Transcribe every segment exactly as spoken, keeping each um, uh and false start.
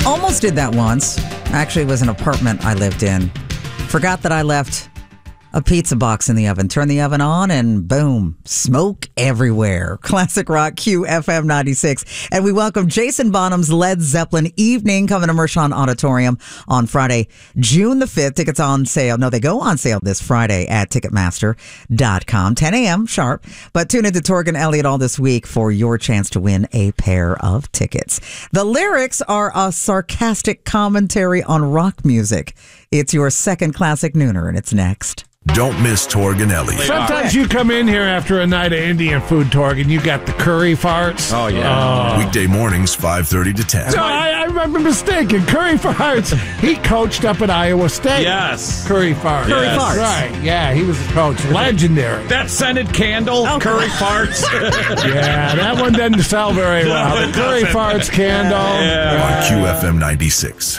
Almost did that once. Actually, it was an apartment I lived in. Forgot that I left a pizza box in the oven. Turn the oven on and boom, smoke everywhere. Classic Rock Q F M ninety-six. And we welcome Jason Bonham's Led Zeppelin Evening coming to Mershon Auditorium on Friday, June the fifth. Tickets on sale. No, they go on sale this Friday at Ticketmaster dot com, ten a.m. sharp. But tune into Torgan Elliott all this week for your chance to win a pair of tickets. The lyrics are a sarcastic commentary on rock music. It's your second classic nooner, and it's next. Don't miss Torgan Elliott. Sometimes you come in here after a night of Indian food, Torgan. You got the curry farts. Oh, yeah. Oh. Weekday mornings, five thirty to ten. No, I, I remember mistaken. Curry farts. He coached up at Iowa State. Yes. Curry farts. Curry Yes. farts. Right. Yeah, he was a coach. Legendary. That scented candle, Oh, curry farts. Yeah, that one doesn't sell very well. No, The it curry doesn't. farts candle. Yeah. On Q F M ninety-six.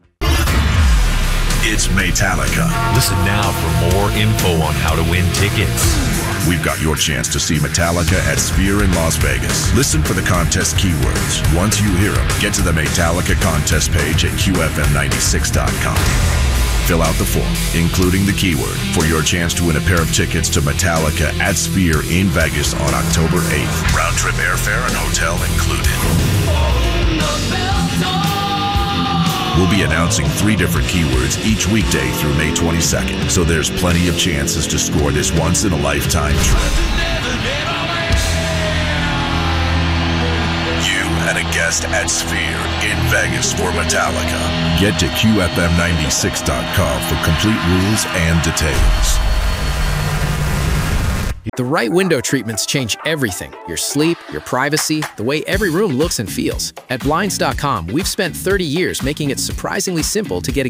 It's Metallica. Listen now for more info on how to win tickets. We've got your chance to see Metallica at Sphere in Las Vegas. Listen for the contest keywords. Once you hear them, get to the Metallica contest page at Q F M ninety-six dot com. Fill out the form, including the keyword, for your chance to win a pair of tickets to Metallica at Sphere in Vegas on October eighth. Round trip airfare and hotel included. We'll be announcing three different keywords each weekday through May twenty-second, so there's plenty of chances to score this once-in-a-lifetime trip. You and a guest at Sphere in Vegas for Metallica. Get to Q F M ninety-six dot com for complete rules and details. The right window treatments change everything. Your sleep, your privacy, the way every room looks and feels. At Blinds dot com, we've spent thirty years making it surprisingly simple to get a